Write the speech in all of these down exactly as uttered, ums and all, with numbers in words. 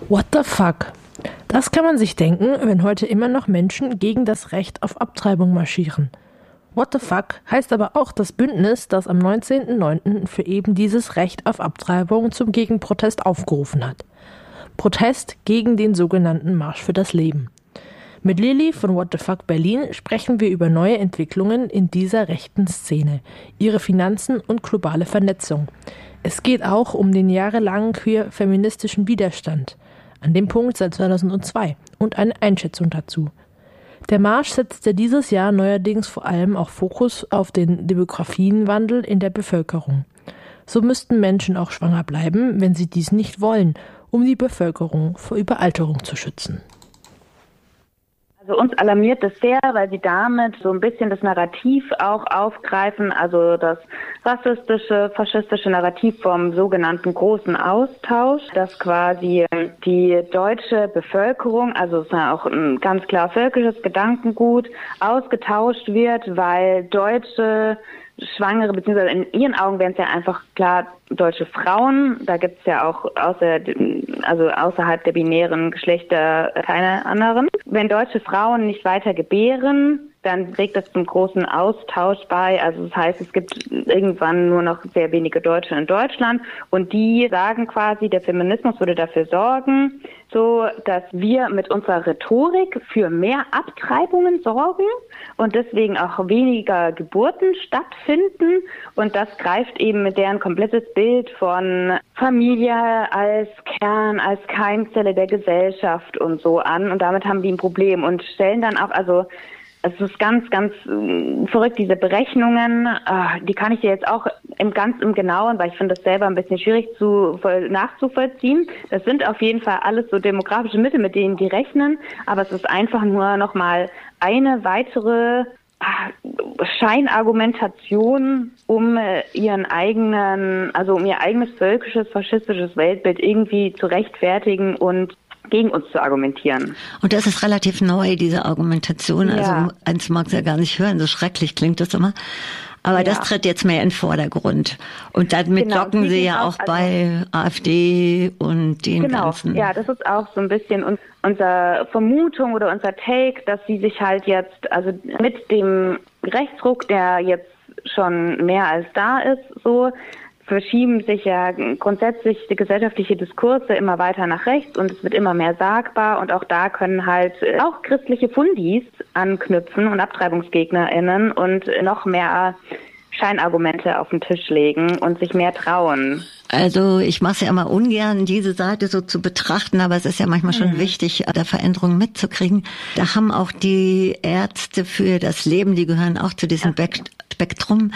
What the fuck? Das kann man sich denken, wenn heute immer noch Menschen gegen das Recht auf Abtreibung marschieren. What the fuck heißt aber auch das Bündnis, das am neunzehnten neunten für eben dieses Recht auf Abtreibung zum Gegenprotest aufgerufen hat. Protest gegen den sogenannten Marsch für das Leben. Mit Lilly von What the Fuck Berlin sprechen wir über neue Entwicklungen in dieser rechten Szene, ihre Finanzen und globale Vernetzung. Es geht auch um den jahrelangen queer-feministischen Widerstand, an dem Punkt seit zweitausendzwei, und eine Einschätzung dazu. Der Marsch setzte dieses Jahr neuerdings vor allem auch Fokus auf den Demografienwandel in der Bevölkerung. So müssten Menschen auch schwanger bleiben, wenn sie dies nicht wollen, um die Bevölkerung vor Überalterung zu schützen. Also uns alarmiert das sehr, weil sie damit so ein bisschen das Narrativ auch aufgreifen, also das rassistische, faschistische Narrativ vom sogenannten großen Austausch, dass quasi die deutsche Bevölkerung, also es ist ja auch ein ganz klar völkisches Gedankengut, ausgetauscht wird, weil deutsche Schwangere, beziehungsweise in ihren Augen wären es ja einfach klar deutsche Frauen, da gibt es ja auch außer, also außerhalb der binären Geschlechter keine anderen. Wenn deutsche Frauen nicht weiter gebären, dann trägt das zum großen Austausch bei. Also das heißt, es gibt irgendwann nur noch sehr wenige Deutsche in Deutschland und die sagen quasi, der Feminismus würde dafür sorgen, so dass wir mit unserer Rhetorik für mehr Abtreibungen sorgen und deswegen auch weniger Geburten stattfinden. Und das greift eben mit deren komplettes Bild von Familie als Kern, als Keimzelle der Gesellschaft und so an. Und damit haben die ein Problem und stellen dann auch, also es ist ganz, ganz verrückt, diese Berechnungen, die kann ich dir jetzt auch im ganz im Genauen, weil ich finde das selber ein bisschen schwierig zu nachzuvollziehen. Das sind auf jeden Fall alles so demografische Mittel, mit denen die rechnen, aber es ist einfach nur nochmal eine weitere Scheinargumentation, um ihren eigenen, also um ihr eigenes völkisches, faschistisches Weltbild irgendwie zu rechtfertigen und gegen uns zu argumentieren. Und das ist relativ neu, diese Argumentation. Also ja. Eins mag es ja gar nicht hören, so schrecklich klingt das immer. Aber ja. Das tritt jetzt mehr in den Vordergrund. Und damit genau, locken Sie ja auch, auch bei also, AfD und den genau, ganzen. Ja, das ist auch so ein bisschen un- unsere Vermutung oder unser Take, dass sie sich halt jetzt, also mit dem Rechtsruck, der jetzt schon mehr als da ist, so verschieben sich ja grundsätzlich die gesellschaftliche Diskurse immer weiter nach rechts und es wird immer mehr sagbar und auch da können halt auch christliche Fundis anknüpfen und AbtreibungsgegnerInnen und noch mehr Scheinargumente auf den Tisch legen und sich mehr trauen. Also ich mache es ja immer ungern, diese Seite so zu betrachten, aber es ist ja manchmal schon mhm. wichtig, da Veränderungen mitzukriegen. Da haben auch die Ärzte für das Leben, die gehören auch zu diesem ja. Spektrum,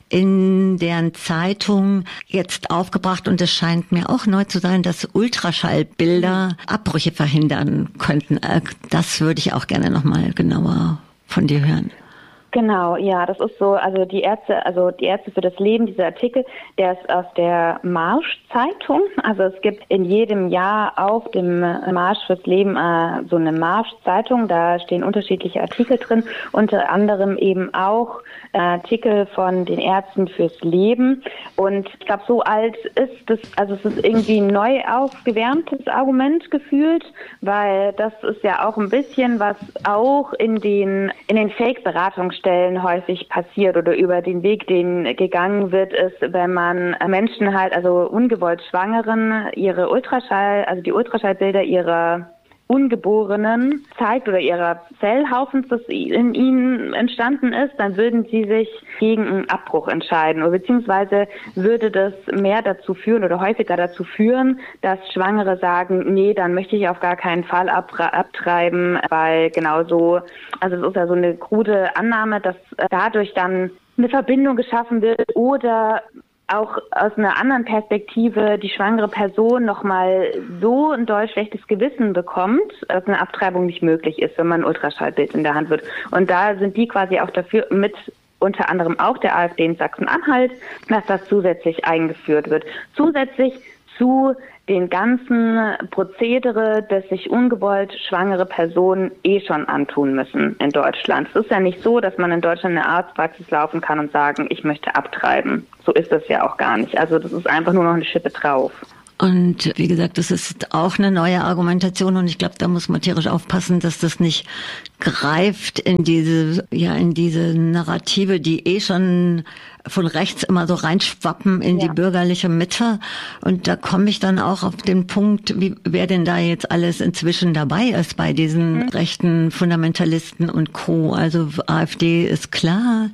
in deren Zeitung jetzt aufgebracht, und es scheint mir auch neu zu sein, dass Ultraschallbilder mhm. Abbrüche verhindern könnten. Das würde ich auch gerne nochmal genauer von dir hören. Genau, ja, das ist so, also die Ärzte, also die Ärzte für das Leben, dieser Artikel, der ist aus der Marsch-Zeitung. Also es gibt in jedem Jahr auf dem Marsch fürs Leben äh, so eine Marsch-Zeitung, da stehen unterschiedliche Artikel drin, unter anderem eben auch äh, Artikel von den Ärzten fürs Leben. Und ich glaube, so alt ist das, also es ist irgendwie ein neu aufgewärmtes Argument gefühlt, weil das ist ja auch ein bisschen, was auch in den, in den Fake-Beratungsstellen Stellen häufig passiert oder über den Weg, den gegangen wird, ist, wenn man Menschen halt, also ungewollt Schwangeren, ihre Ultraschall, also die Ultraschallbilder ihrer Ungeborenen zeigt oder ihrer Zellhaufens, das in ihnen entstanden ist, dann würden sie sich gegen einen Abbruch entscheiden oder beziehungsweise würde das mehr dazu führen oder häufiger dazu führen, dass Schwangere sagen, nee, dann möchte ich auf gar keinen Fall abtreiben, weil genau so, also es ist ja so eine krude Annahme, dass dadurch dann eine Verbindung geschaffen wird oder auch aus einer anderen Perspektive die schwangere Person nochmal so ein doll schlechtes Gewissen bekommt, dass eine Abtreibung nicht möglich ist, wenn man ein Ultraschallbild in der Hand wird. Und da sind die quasi auch dafür mit unter anderem auch der AfD in Sachsen-Anhalt, dass das zusätzlich eingeführt wird. Zusätzlich zu den ganzen Prozedere, das sich ungewollt schwangere Personen eh schon antun müssen in Deutschland. Es ist ja nicht so, dass man in Deutschland in eine Arztpraxis laufen kann und sagen, ich möchte abtreiben. So ist das ja auch gar nicht. Also das ist einfach nur noch eine Schippe drauf. Und wie gesagt, das ist auch eine neue Argumentation und ich glaube, da muss man tierisch aufpassen, dass das nicht greift in diese, ja, in diese Narrative, die eh schon von rechts immer so reinschwappen in ja. die bürgerliche Mitte. Und da komme ich dann auch auf den Punkt, wie, wer denn da jetzt alles inzwischen dabei ist bei diesen mhm. rechten Fundamentalisten und Co. Also AfD ist klar.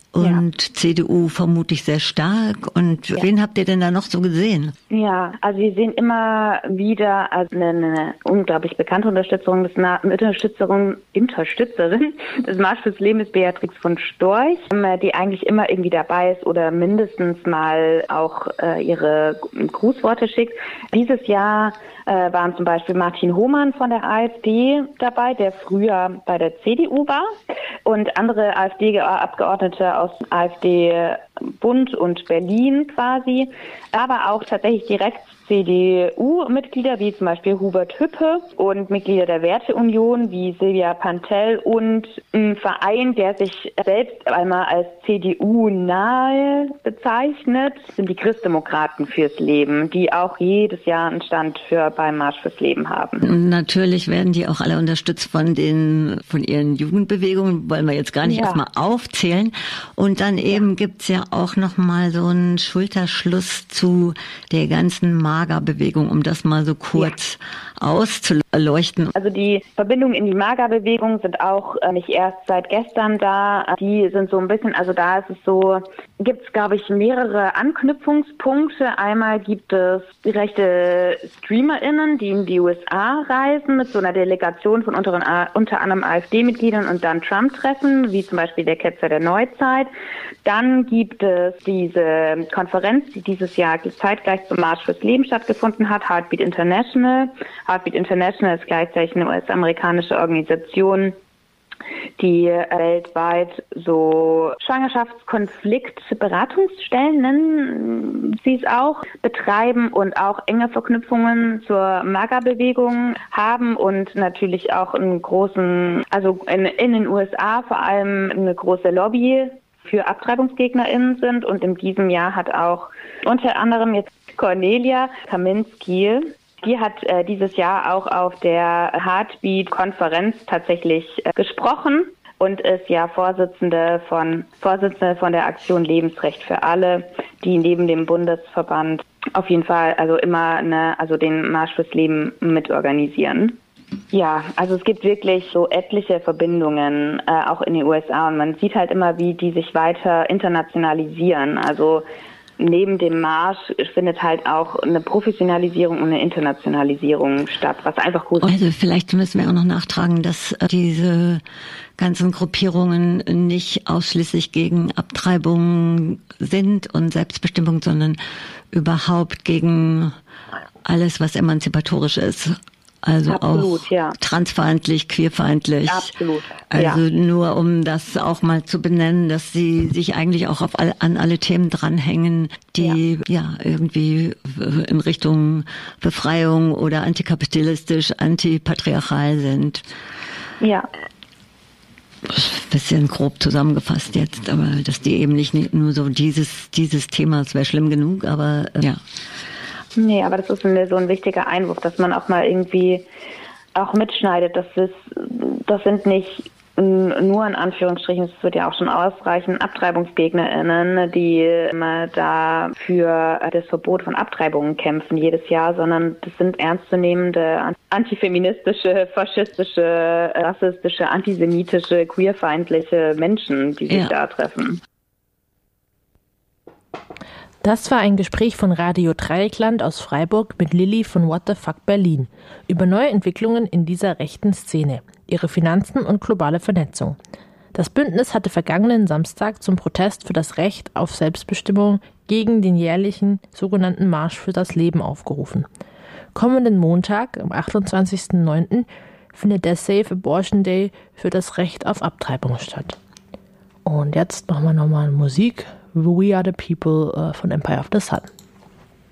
Und ja. C D U vermutlich sehr stark. Und ja. wen habt ihr denn da noch so gesehen? Ja, also wir sehen immer wieder also eine, eine unglaublich bekannte Unterstützung des Na- Unterstützerin, Unterstützerin des Marsch fürs Leben ist Beatrix von Storch, die eigentlich immer irgendwie dabei ist oder mindestens mal auch äh, ihre Grußworte schickt. Dieses Jahr äh, waren zum Beispiel Martin Hohmann von der AfD dabei, der früher bei der C D U war, und andere AfD-Abgeordnete aus AfD Bund und Berlin quasi, aber auch tatsächlich direkt C D U-Mitglieder wie zum Beispiel Hubert Hüppe und Mitglieder der Werteunion wie Silvia Pantel und ein Verein, der sich selbst einmal als C D U-nahe bezeichnet, sind die Christdemokraten fürs Leben, die auch jedes Jahr einen Stand für beim Marsch fürs Leben haben. Und natürlich werden die auch alle unterstützt von den von ihren Jugendbewegungen, wollen wir jetzt gar nicht ja. erstmal aufzählen. Und dann eben ja. gibt's ja auch noch mal so einen Schulterschluss zu der ganzen Magerbewegung, um das mal so kurz ja. auszuleuchten. Also die Verbindungen in die Magerbewegung sind auch äh, nicht erst seit gestern da. Die sind so ein bisschen, also da ist es so, gibt es, glaube ich, mehrere Anknüpfungspunkte. Einmal gibt es rechte StreamerInnen, die in die U S A reisen mit so einer Delegation von unter, unter anderem AfD-Mitgliedern und dann Trump treffen, wie zum Beispiel der Ketzer der Neuzeit. Dann gibt es diese Konferenz, die dieses Jahr zeitgleich zum Marsch fürs Leben stattgefunden hat, Heartbeat International. Heartbeat International ist gleichzeitig eine U S-amerikanische Organisation, die weltweit so Schwangerschaftskonfliktberatungsstellen, nennen sie es auch, betreiben und auch enge Verknüpfungen zur Magerbewegung haben und natürlich auch einen großen, also in, in den U S A vor allem eine große Lobby für AbtreibungsgegnerInnen sind. Und in diesem Jahr hat auch unter anderem jetzt Cornelia Kaminski, die hat äh, dieses Jahr auch auf der Heartbeat-Konferenz tatsächlich äh, gesprochen und ist ja Vorsitzende von Vorsitzende von der Aktion Lebensrecht für alle, die neben dem Bundesverband auf jeden Fall also immer eine, also den Marsch fürs Leben mitorganisieren. Ja, also es gibt wirklich so etliche Verbindungen, äh, auch in den U S A, und man sieht halt immer, wie die sich weiter internationalisieren. Also neben dem Marsch findet halt auch eine Professionalisierung und eine Internationalisierung statt, was einfach gut ist. Also vielleicht müssen wir auch noch nachtragen, dass diese ganzen Gruppierungen nicht ausschließlich gegen Abtreibung sind und Selbstbestimmung, sondern überhaupt gegen alles, was emanzipatorisch ist. Also Absolut, auch ja. transfeindlich, queerfeindlich. Absolut. Also ja. nur um das auch mal zu benennen, dass sie sich eigentlich auch auf all, an alle Themen dranhängen, die ja. ja irgendwie in Richtung Befreiung oder antikapitalistisch, antipatriarchal sind. Ja. Bisschen grob zusammengefasst jetzt, aber dass die eben nicht nur so dieses dieses Thema, das wäre schlimm genug, aber äh, ja. Nee, aber das ist eine, so ein wichtiger Einwurf, dass man auch mal irgendwie auch mitschneidet. Das ist, das sind nicht nur in Anführungsstrichen, es wird ja auch schon ausreichen, AbtreibungsgegnerInnen, die immer da für das Verbot von Abtreibungen kämpfen jedes Jahr, sondern das sind ernstzunehmende antifeministische, faschistische, rassistische, antisemitische, queerfeindliche Menschen, die sich ja. da treffen. Das war ein Gespräch von Radio Dreieckland aus Freiburg mit Lilly von What the Fuck Berlin über neue Entwicklungen in dieser rechten Szene, ihre Finanzen und globale Vernetzung. Das Bündnis hatte vergangenen Samstag zum Protest für das Recht auf Selbstbestimmung gegen den jährlichen sogenannten Marsch für das Leben aufgerufen. Kommenden Montag, am achtundzwanzigsten neunten, findet der Safe Abortion Day für das Recht auf Abtreibung statt. Und jetzt machen wir nochmal Musik. We Are the People uh, von Empire of the Sun.